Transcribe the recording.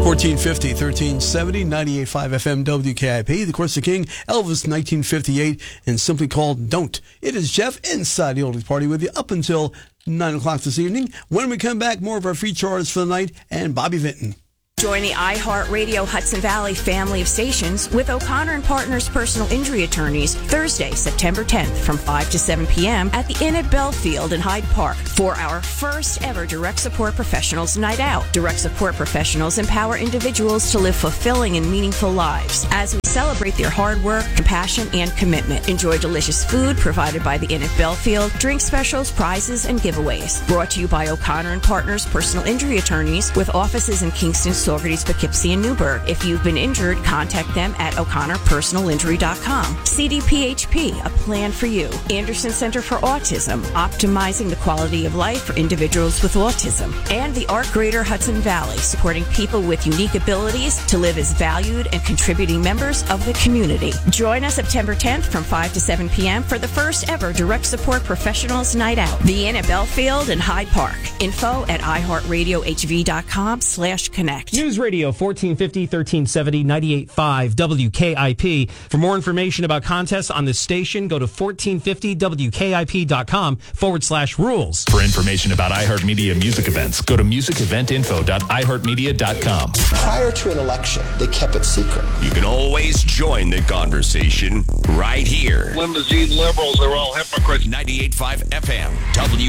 1450, 1370, 98.5 FM WKIP. The Course of King, Elvis, 1958, and simply called Don't. It is Jeff inside the Oldies Party with you up until 9 o'clock this evening. When we come back, more of our features for the night and Bobby Vinton. Join the iHeartRadio Hudson Valley family of stations with O'Connor and Partners Personal Injury Attorneys Thursday, September 10th from 5 to 7 p.m. at the Inn at Belfield in Hyde Park for our first ever Direct Support Professionals Night Out. Direct Support Professionals empower individuals to live fulfilling and meaningful lives as we celebrate their hard work, compassion, and commitment. Enjoy delicious food provided by the Inn at Belfield, drink specials, prizes, and giveaways. Brought to you by O'Connor and Partners Personal Injury Attorneys with offices in Kingston, Saugerties, Poughkeepsie, and Newburgh. If you've been injured, contact them at o'connorpersonalinjury.com. CDPHP, a plan for you. Anderson Center for Autism, optimizing the quality of life for individuals with autism. And the Art Greater Hudson Valley, supporting people with unique abilities to live as valued and contributing members of the community. Join us September 10th from 5 to 7 p.m. for the first ever Direct Support Professionals Night Out. The Inn at Belfield in Hyde Park. Info at iHeartRadioHV.com/connect. News Radio 1450, 1370, 98.5 WKIP. For more information about contests on this station, go to 1450WKIP.com/rules. For information about iHeartMedia music events, go to musiceventinfo.iHeartMedia.com. Prior to an election, they kept it secret. You can always join the conversation right here. Limousine liberals are all hypocrites. 98.5 FM,